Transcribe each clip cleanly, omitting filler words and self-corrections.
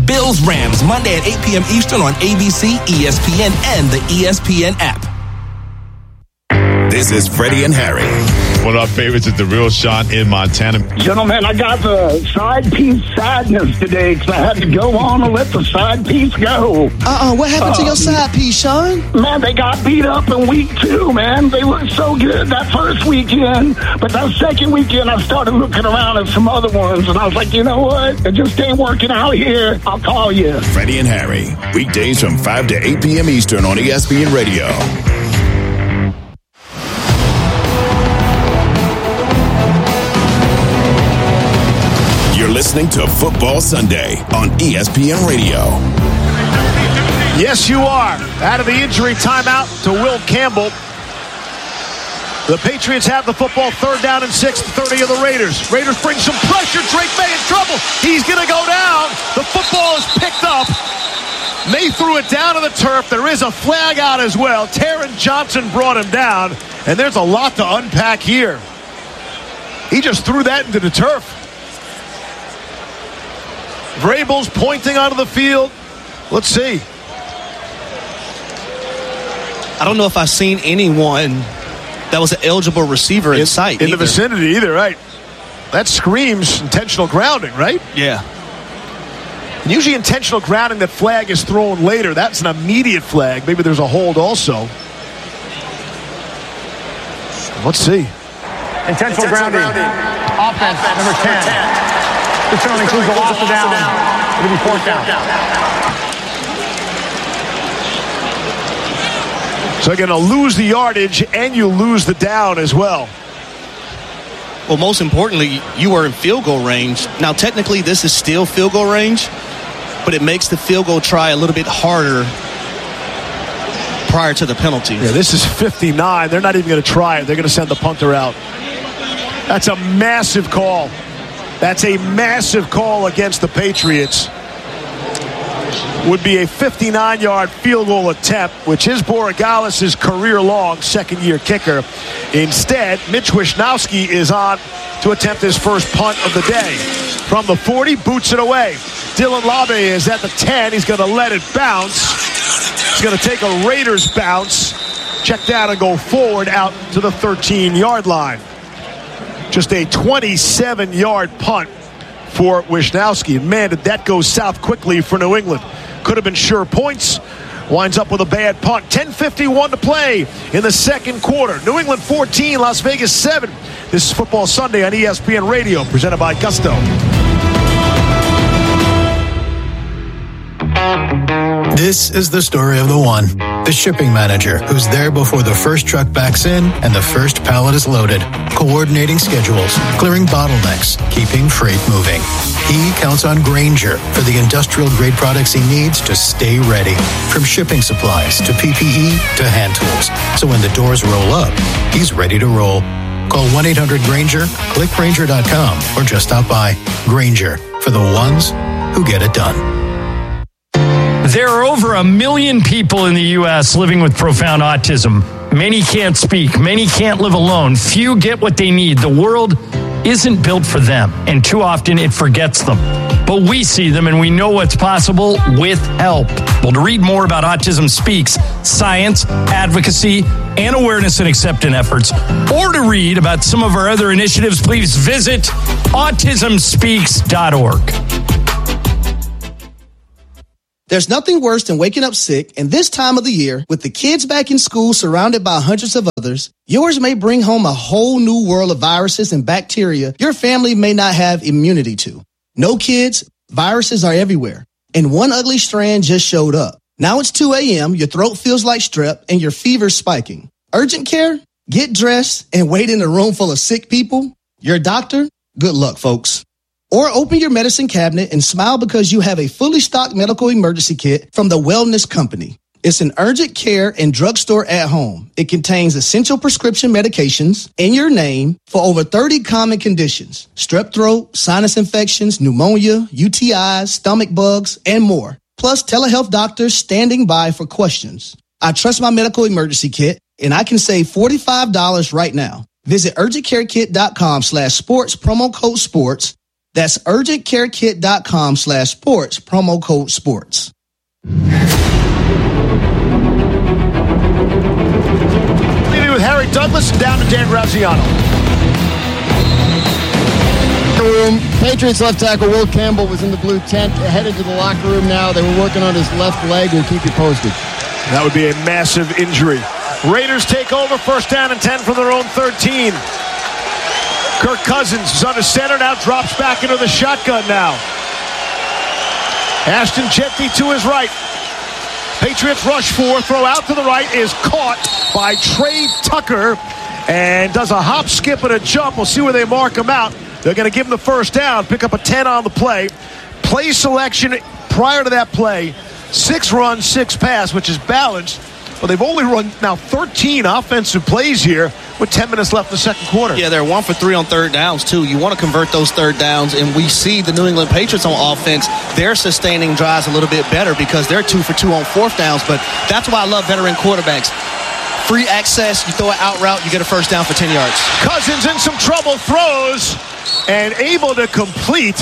Bills-Rams, Monday at 8 p.m. Eastern on ABC, ESPN, and the ESPN app. This is Freddie and Harry. One of our favorites is The Real Sean in Montana. Gentlemen, I got the side piece sadness today because I had to go on and let the side piece go. What happened to your side piece, Sean? Man, they got beat up in week 2, man. They looked so good that first weekend. But that second weekend, I started looking around at some other ones, and I was like, you know what? It just ain't working out here. I'll call you. Freddie and Harry, weekdays from 5 to 8 p.m. Eastern on ESPN Radio. Listening to Football Sunday on ESPN Radio. Yes, you are. Out of the injury timeout to Will Campbell. The Patriots have the football, 3rd down and 6, 30 of the Raiders. Raiders bring some pressure. Drake May in trouble. He's going to go down. The football is picked up. May threw it down to the turf. There is a flag out as well. Taron Johnson brought him down. And there's a lot to unpack here. He just threw that into the turf. Vrabel's pointing onto the field. Let's see. I don't know if I've seen anyone that was an eligible receiver in sight. In the vicinity either, right? That screams intentional grounding, right? Yeah. And usually intentional grounding, that flag is thrown later. That's an immediate flag. Maybe there's a hold also. Let's see. Intentional grounding. Offense, number 10. This one includes a loss of down. It'll be 4th down. So you're going to lose the yardage and you lose the down as well. Well, most importantly, you were in field goal range. Now, technically, this is still field goal range, but it makes the field goal try a little bit harder prior to the penalty. Yeah, this is 59. They're not even going to try it. They're going to send the punter out. That's a massive call. That's a massive call against the Patriots. Would be a 59-yard field goal attempt, which is Borregales' career-long second-year kicker. Instead, Mitch Wishnowsky is on to attempt his first punt of the day. From the 40, boots it away. Dylan Labe is at the 10. He's going to let it bounce. He's going to take a Raiders bounce, check down and go forward out to the 13-yard line. Just a 27-yard punt for Wishnowsky. And man, did that go south quickly for New England. Could have been sure points. Winds up with a bad punt. 10:51 to play in the second quarter. New England 14, Las Vegas 7. This is Football Sunday on ESPN Radio, presented by Gusto. This is the story of the one, the shipping manager, who's there before the first truck backs in and the first pallet is loaded, coordinating schedules, clearing bottlenecks, keeping freight moving. He counts on Grainger for the industrial-grade products he needs to stay ready, from shipping supplies to PPE to hand tools. So when the doors roll up, he's ready to roll. Call 1-800-GRAINGER, click Grainger.com, or just stop by. Grainger, for the ones who get it done. There are over 1 million people in the U.S. living with profound autism. Many can't speak. Many can't live alone. Few get what they need. The world isn't built for them, and too often it forgets them. But we see them, and we know what's possible with help. Well, to read more about Autism Speaks, science, advocacy, and awareness and acceptance efforts, or to read about some of our other initiatives, please visit autismspeaks.org. There's nothing worse than waking up sick, and this time of the year, with the kids back in school surrounded by hundreds of others, yours may bring home a whole new world of viruses and bacteria your family may not have immunity to. No, kids, viruses are everywhere, and one ugly strand just showed up. Now it's 2 a.m., your throat feels like strep, and your fever's spiking. Urgent care? Get dressed and wait in a room full of sick people? Your doctor? Good luck, folks. Or open your medicine cabinet and smile because you have a fully stocked medical emergency kit from the Wellness Company. It's an urgent care and drugstore at home. It contains essential prescription medications in your name for over 30 common conditions: strep throat, sinus infections, pneumonia, UTIs, stomach bugs, and more. Plus telehealth doctors standing by for questions. I trust my medical emergency kit, and I can save $45 right now. Visit urgentcarekit.com/sports, promo code sports. That's urgentcarekit.com/sports, promo code sports. Leaving with Harry Douglas and down to Dan Graziano. Patriots left tackle Will Campbell was in the blue tent, headed to the locker room now. They were working on his left leg. We'll keep you posted. That would be a massive injury. Raiders take over, first down and 10 from their own 13. Kirk Cousins is under center now, drops back into the shotgun now. Ashton Jeanty to his right. Patriots rush 4, throw out to the right, is caught by Trey Tucker and does a hop, skip, and a jump. We'll see where they mark him out. They're going to give him the first down, pick up a 10 on the play. Play selection prior to that play, 6 run, 6 pass, which is balanced. But they've only run now 13 offensive plays here with 10 minutes left in the second quarter. Yeah, they're 1 for 3 on third downs, too. You want to convert those third downs, and we see the New England Patriots on offense. They're sustaining drives a little bit better because they're 2 for 2 on fourth downs. But that's why I love veteran quarterbacks. Free access, you throw it out route, you get a first down for 10 yards. Cousins in some trouble, throws, and able to complete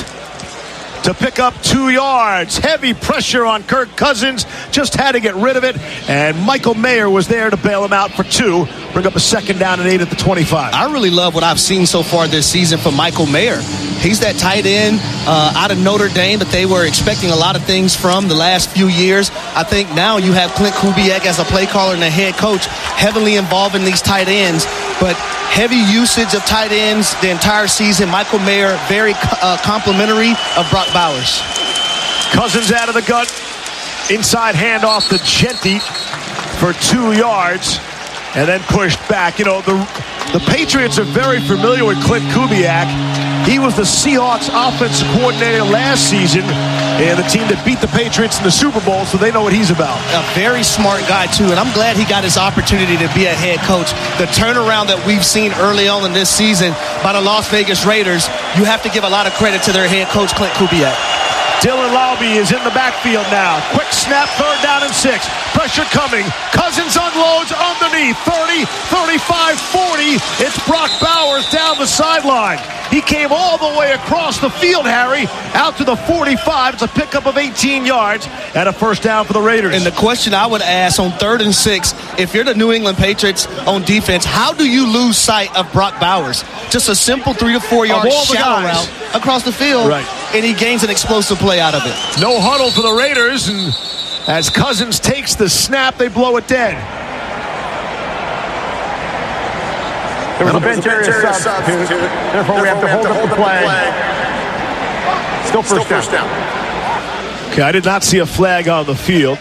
to pick up 2 yards. Heavy pressure on Kirk Cousins. Just had to get rid of it. And Michael Mayer was there to bail him out for 2. Bring up a second down and 8 at the 25. I really love what I've seen so far this season from Michael Mayer. He's that tight end out of Notre Dame that they were expecting a lot of things from the last few years. I think now you have Clint Kubiak as a play caller and a head coach heavily involved in these tight ends. But heavy usage of tight ends the entire season. Michael Mayer, very complimentary of Brock Bowers. Cousins out of the gun. Inside handoff to Jeanty for 2 yards. And then pushed back. You know, the Patriots are very familiar with Clint Kubiak. He was the Seahawks offensive coordinator last season and the team that beat the Patriots in the Super Bowl, so they know what he's about. A very smart guy, too, and I'm glad he got his opportunity to be a head coach. The turnaround that we've seen early on in this season by the Las Vegas Raiders, you have to give a lot of credit to their head coach, Clint Kubiak. Dylan Laube is in the backfield now. Quick snap, third down and 6. Pressure coming. Cousins unloads underneath. 30, 35, 40. It's Brock Bowers down the sideline. He came all the way across the field, Harry, out to the 45. It's a pickup of 18 yards and a first down for the Raiders. And the question I would ask on 3rd and 6, if you're the New England Patriots on defense, how do you lose sight of Brock Bowers? Just a simple 3 to 4 yard shallow route across the field, right, and he gains an explosive play out of it. No huddle for the Raiders, and as Cousins takes the snap, they blow it dead. There was a bench area substitute. Therefore, we have to hold up the flag. Still first down. Okay, I did not see a flag on the field.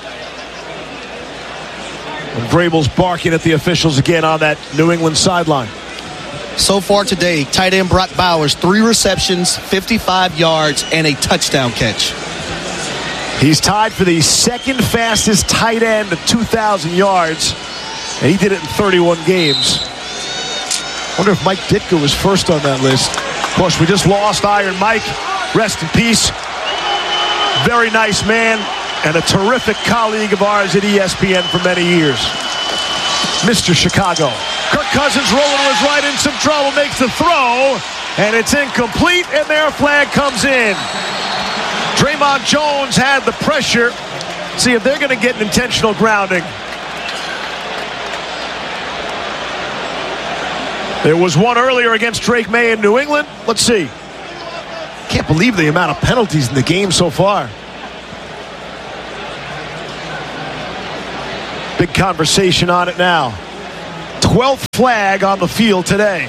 And Vrabel's barking at the officials again on that New England sideline. So far today, tight end Brock Bowers, 3 receptions, 55 yards, and a touchdown catch. He's tied for the second fastest tight end at 2,000 yards, and he did it in 31 games. I wonder if Mike Ditka was first on that list. Of course, we just lost Iron Mike. Rest in peace. Very nice man and a terrific colleague of ours at ESPN for many years. Mr. Chicago. Kirk Cousins rolling to his right, in some trouble, makes the throw, and it's incomplete, and their flag comes in. Draymond Jones had the pressure. See if they're going to get an intentional grounding. There was one earlier against Drake May in New England. Let's see. Can't believe the amount of penalties in the game so far. Big conversation on it now. 12th flag on the field today.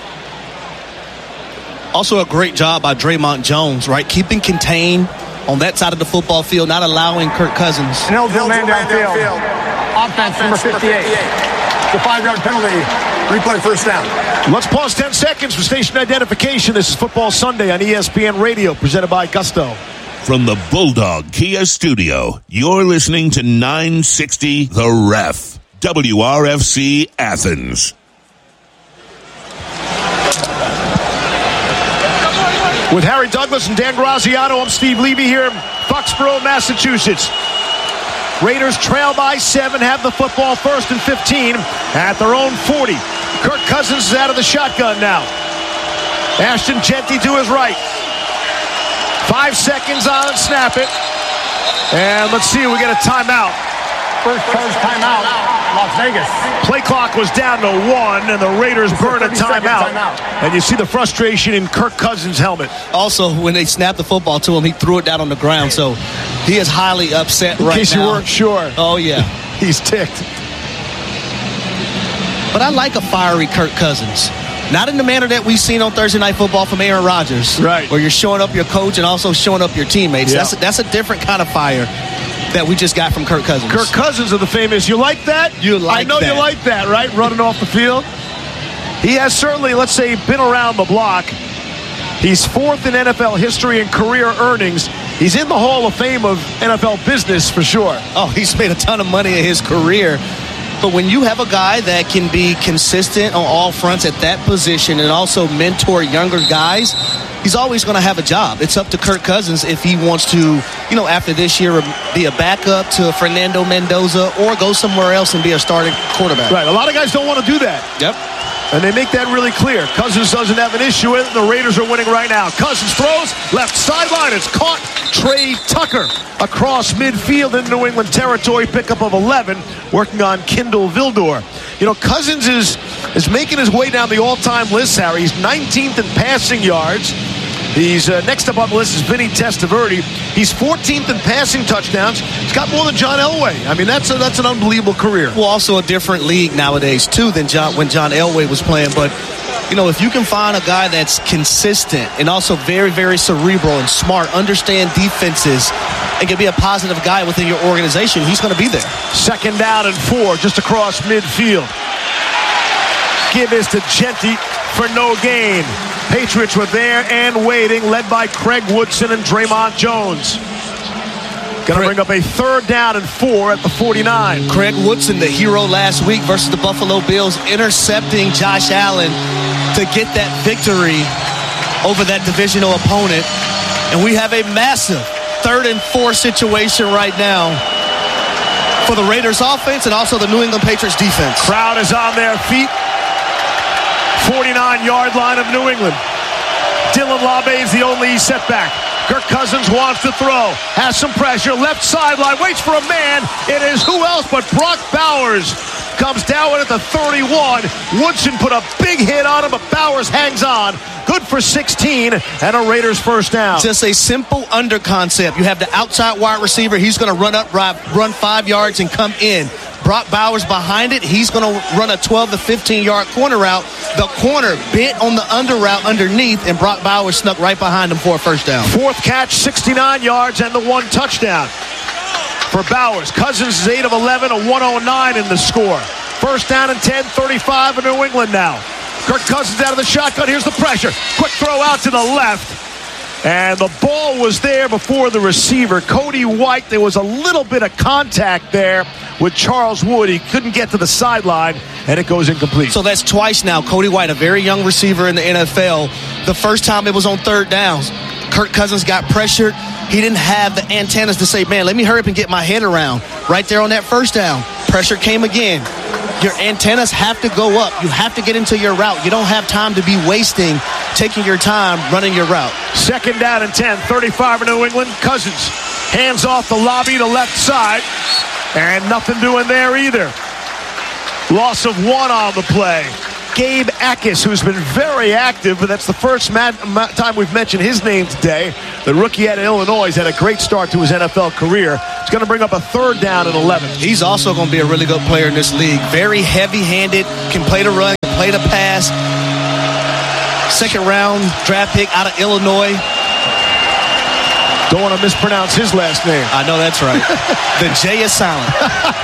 Also a great job by Draymond Jones, right? Keeping contained on that side of the football field, not allowing Kirk Cousins. An eligible man downfield. Offense number 58. The 5-yard penalty. Replay first down. Let's pause 10 seconds for station identification. This is Football Sunday on ESPN Radio, presented by Gusto. From the Bulldog Kia Studio, you're listening to 960 The Ref, WRFC Athens. With Harry Douglas and Dan Graziano, I'm Steve Levy here in Foxborough, Massachusetts. Raiders trail by 7, have the football, 1st and 15 at their own 40. Kirk Cousins is out of the shotgun now. Ashton Jeanty to his right. 5 seconds on, snap it. And let's see, we get a timeout. First charge timeout, Las Vegas. Play clock was down to 1, and the Raiders burn a timeout. And you see the frustration in Kirk Cousins' helmet. Also, when they snapped the football to him, he threw it down on the ground. So he is highly upset right now. In case you weren't sure. Oh, yeah. He's ticked. But I like a fiery Kirk Cousins. Not in the manner that we've seen on Thursday Night Football from Aaron Rodgers. Right. Where you're showing up your coach and also showing up your teammates. Yeah. That's a different kind of fire that we just got from Kirk Cousins. Kirk Cousins of the famous, you like that? You like that. I know you like that, right? Running off the field. He has certainly, let's say, been around the block. He's 4th in NFL history in career earnings. He's in the Hall of Fame of NFL business for sure. Oh, he's made a ton of money in his career. But when you have a guy that can be consistent on all fronts at that position and also mentor younger guys, he's always going to have a job. It's up to Kirk Cousins if he wants to, after this year, be a backup to Fernando Mendoza or go somewhere else and be a starting quarterback. Right. A lot of guys don't want to do that. Yep. And they make that really clear. Cousins doesn't have an issue with it. The Raiders are winning right now. Cousins throws, left sideline. It's caught. Trey Tucker across midfield in New England territory. Pickup of 11, working on Kindle Vildor. Cousins is making his way down the all-time list, Harry. He's 19th in passing yards. He's next up on the list is Vinny Testaverde. He's 14th in passing touchdowns. He's got more than John Elway. I mean, that's an unbelievable career. Well, also a different league nowadays, too, than when John Elway was playing. But, if you can find a guy that's consistent and also very, very cerebral and smart, understand defenses, and can be a positive guy within your organization, he's going to be there. 2nd down and 4, just across midfield. Give this to Genti for no gain. Patriots were there and waiting, led by Craig Woodson and Draymond Jones. Going to bring up a 3rd down and 4 at the 49. Craig Woodson, the hero last week versus the Buffalo Bills, intercepting Josh Allen to get that victory over that divisional opponent. And we have a massive 3rd and 4 situation right now for the Raiders offense and also the New England Patriots defense. Crowd is on their feet. 49-yard line of New England. Dylan Labe is the only setback. Kirk Cousins wants to throw. Has some pressure. Left sideline. Waits for a man. It is who else but Brock Bowers. Comes down at the 31. Woodson put a big hit on him, but Bowers hangs on. Good for 16 and a Raiders first down. Just a simple under concept. You have the outside wide receiver. He's going to run 5 yards and come in. Brock Bowers behind it. He's going to run a 12 to 15-yard corner route. The corner bit on the under route underneath, and Brock Bowers snuck right behind him for a first down. 4th catch, 69 yards, and the 1 touchdown for Bowers. Cousins is 8 of 11, a 109 in the score. First down and 10, 35 in New England now. Kirk Cousins out of the shotgun. Here's the pressure. Quick throw out to the left. And the ball was there before the receiver, Cody White. There was a little bit of contact there with Charles Wood. He couldn't get to the sideline, and it goes incomplete. So that's twice now. Cody White, a very young receiver in the NFL. The first time it was on 3rd downs. Kirk Cousins got pressured. He didn't have the antennas to say, man, let me hurry up and get my head around. Right there on that first down. Pressure came again. Your antennas have to go up. You have to get into your route. You don't have time to be taking your time running your route. 2nd down and 10, 35 in New England. Cousins hands off the lobby to left side. And nothing doing there either. Loss of 1 on the play. Gabe Akis, who's been very active, but that's the first time we've mentioned his name today. The rookie out of Illinois has had a great start to his NFL career. It's going to bring up a 3rd down and 11. He's also going to be a really good player in this league. Very heavy-handed, can play the run, can play the pass. 2nd round draft pick out of Illinois. Don't want to mispronounce his last name. I know that's right. The J is silent.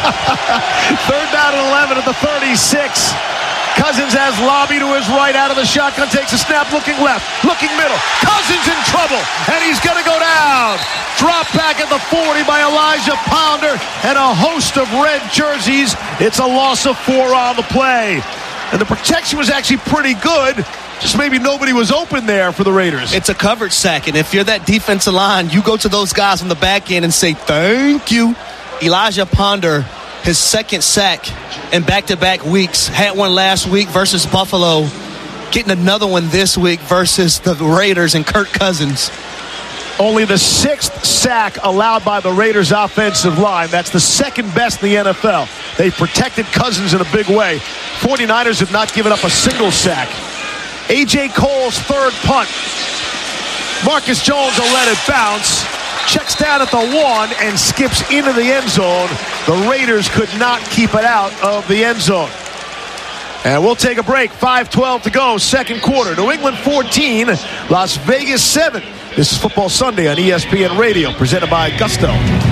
3rd down and 11 at the 36. Cousins has Lobby to his right out of the shotgun, takes a snap, looking left, looking middle. Cousins in trouble, and he's going to go down. Drop back at the 40 by Elijah Pounder and a host of red jerseys. It's a loss of 4 on the play. And the protection was actually pretty good. Just maybe nobody was open there for the Raiders. It's a coverage sack, and if you're that defensive line, you go to those guys on the back end and say, thank you. Elijah Pounder, his 2nd sack in back-to-back weeks. Had one last week versus Buffalo. Getting another one this week versus the Raiders and Kirk Cousins. Only the 6th sack allowed by the Raiders offensive line. That's the second best in the NFL. They've protected Cousins in a big way. 49ers have not given up a single sack. A.J. Cole's third punt. Marcus Jones will let it bounce. Checks down at the 1 and skips into the end zone. The Raiders could not keep it out of the end zone. And we'll take a break. 5:12 to go, second quarter. New England 14, Las Vegas 7. This is Football Sunday on ESPN Radio, presented by Gusto.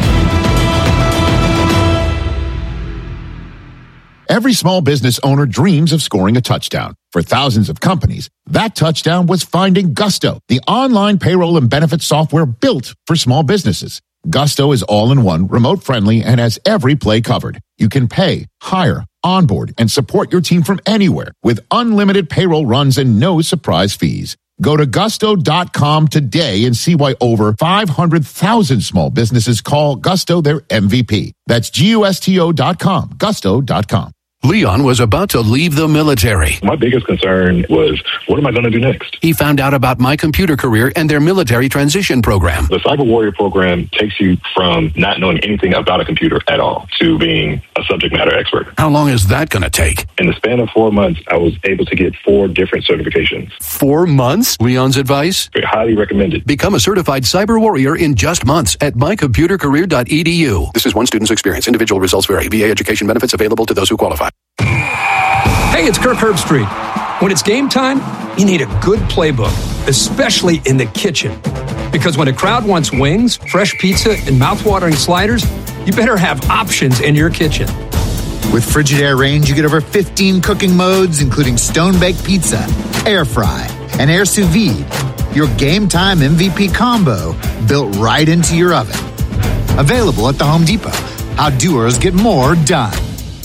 Every small business owner dreams of scoring a touchdown. For thousands of companies, that touchdown was finding Gusto, the online payroll and benefits software built for small businesses. Gusto is all-in-one, remote-friendly, and has every play covered. You can pay, hire, onboard, and support your team from anywhere with unlimited payroll runs and no surprise fees. Go to gusto.com today and see why over 500,000 small businesses call Gusto their MVP. That's GUSTO.com, gusto.com. Leon was about to leave the military. My biggest concern was, what am I going to do next? He found out about My Computer Career and their military transition program. The Cyber Warrior program takes you from not knowing anything about a computer at all to being a subject matter expert. How long is that going to take? In the span of 4 months, I was able to get 4 different certifications. 4 months? Leon's advice? Highly recommended. Become a certified cyber warrior in just months at mycomputercareer.edu. This is one student's experience. Individual results vary. VA education benefits available to those who qualify. Hey, it's Kirk Herbstreit. When it's game time, you need a good playbook, especially in the kitchen. Because when a crowd wants wings, fresh pizza, and mouthwatering sliders, you better have options in your kitchen. With Frigidaire Range, you get over 15 cooking modes, including stone-baked pizza, air fry, and air sous vide. Your game time MVP combo built right into your oven. Available at the Home Depot. How doers get more done.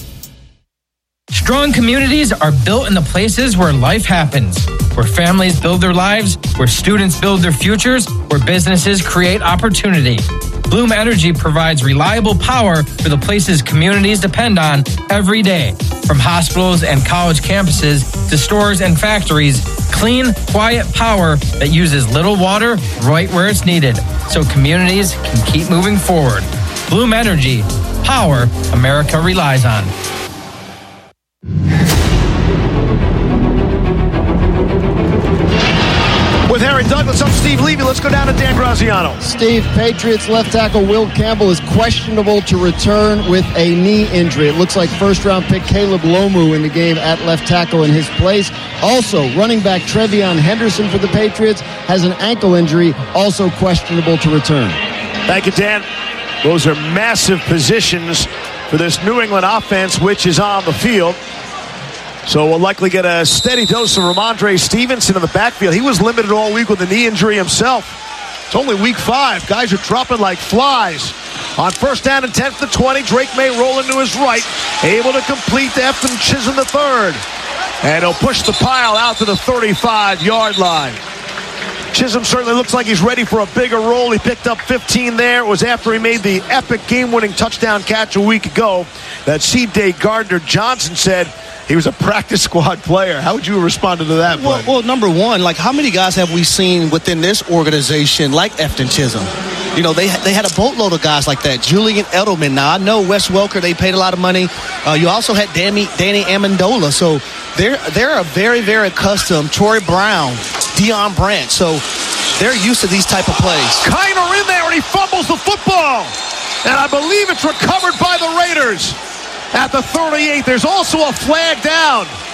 Strong communities are built in the places where life happens, where families build their lives, where students build their futures, where businesses create opportunity. Bloom Energy provides reliable power for the places communities depend on every day. From hospitals and college campuses to stores and factories, clean, quiet power that uses little water right where it's needed, so communities can keep moving forward. Bloom Energy, power America relies on. With Harry Douglas, I'm Steve Levy. Let's go down to Dan Graziano. Steve, Patriots left tackle Will Campbell is questionable to return with a knee injury. It looks like first-round pick Caleb Lomu in the game at left tackle in his place. Also, running back Trevion Henderson for the Patriots has an ankle injury, also questionable to return. Thank you, Dan. Those are massive positions for this New England offense, which is on the field. So we'll likely get a steady dose of Ramondre Stevenson in the backfield. He was limited all week with a knee injury himself. It's only week 5. Guys are dropping like flies. On first down and 10th to 20, Drake May rolling to his right, able to complete to Efton Chisholm III. And he'll push the pile out to the 35-yard line. Chisholm certainly looks like he's ready for a bigger role. He picked up 15 there. It was after he made the epic game-winning touchdown catch a week ago that C.J. Gardner-Johnson said he was a practice squad player. How would you respond to that? Well, number one, like how many guys have we seen within this organization like Efton Chisholm? You know, they had a boatload of guys like that. Julian Edelman. Now, I know Wes Welker, they paid a lot of money. You also had Danny Amendola. So they're a very, very accustomed. Troy Brown, Deion Branch. So they're used to these type of plays. Kiner in there, and he fumbles the football. And I believe it's recovered by the Raiders. At the 38, there's also a flag down.